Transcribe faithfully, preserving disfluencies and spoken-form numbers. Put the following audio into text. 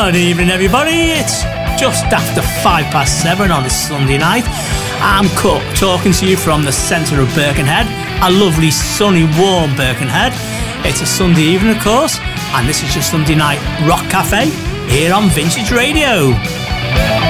Good evening, everybody. It's just after five past seven on a Sunday night. I'm Cook, talking to you from the centre of Birkenhead, a lovely, sunny, warm Birkenhead. It's a Sunday evening, of course, and this is your Sunday night rock cafe here on Vintage Radio.